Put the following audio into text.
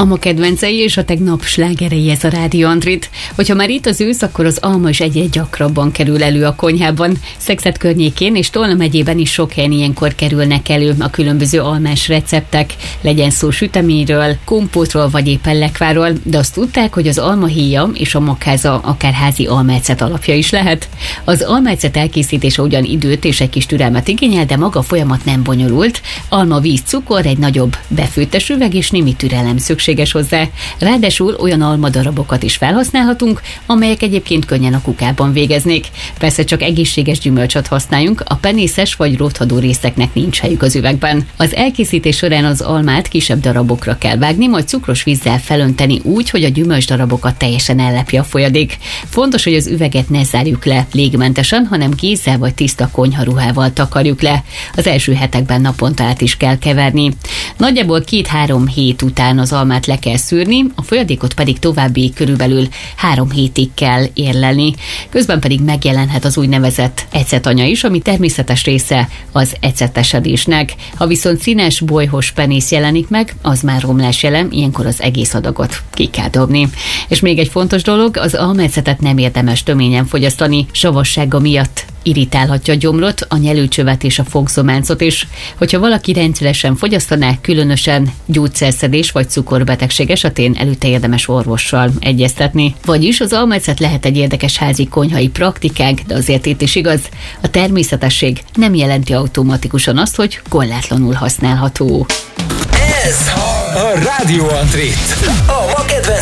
A ma kedvencei és a tegnap slágerei ez a Rádió Andrit. Hogyha már itt az ősz, akkor az alma is egyre gyakrabban kerül elő a konyhában. Szexet környékén és Tolna megyében is sok helyen ilyenkor kerülnek elő a különböző almás receptek. Legyen szó süteményről, kompótról vagy éppen lekváról, de azt tudták, hogy az almahéja és a makháza akár házi almácet alapja is lehet. Az almácet elkészítése ugyan időt és egy kis türelmet igényel, de maga a folyamat nem bonyolult. Alma, víz, cukor, egy nagyobb befőttes üveg és némi türelem szükséges hozzá. Ráadásul olyan almadarabokat is felhasználhatunk, amelyek egyébként könnyen a kukában végeznék. Persze csak egészséges gyümölcsöt használjunk, a penészes vagy rothadó részeknek nincs helyük az üvegben. Az elkészítés során az almát kisebb darabokra kell vágni, majd cukros vízzel felönteni úgy, hogy a gyümölcs darabokat teljesen ellepje a folyadék. Fontos, hogy az üveget ne zárjuk le légmentesen, hanem kézzel vagy tiszta konyharuhával takarjuk le. Az első hetekben naponta át is kell keverni. Nagyjából 2-3 hét után az almát le kell szűrni, a folyadékot pedig további körülbelül 3 hétig kell érlelni. Közben pedig megjelenhet az úgynevezett ecetanya is, ami természetes része az ecetesedésnek. Ha viszont színes, bolyhos penész jelenik meg, az már romlás jelen, ilyenkor az egész adagot ki kell dobni. És még egy fontos dolog, az almaecetet nem érdemes töményen fogyasztani, savassága miatt irritálhatja a gyomrot, a nyelőcsövet és a fogzománcot is. Hogyha valaki rendszeresen fogyasztaná, különösen gyógyszerszedés vagy cukorbetegség esetén előtte érdemes orvossal egyeztetni. Vagyis az almaecet lehet egy érdekes házi konyhai praktikák, de azért itt is igaz, a természetesség nem jelenti automatikusan azt, hogy korlátlanul használható. Ez a Rádió Andrit, a ma kedvenc